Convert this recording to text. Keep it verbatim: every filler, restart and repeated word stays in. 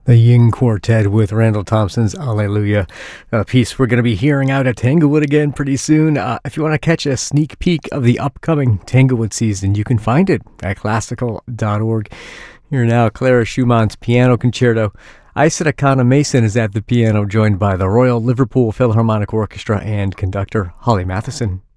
The Ying Quartet with Randall Thompson's Alleluia, a piece we're going to be hearing out at Tanglewood again pretty soon. Uh, if you want to catch a sneak peek of the upcoming Tanglewood season, you can find it at classical dot org. Here now, Clara Schumann's Piano Concerto. Isaac Akana Mason is at the piano, joined by the Royal Liverpool Philharmonic Orchestra and conductor Holly Matheson.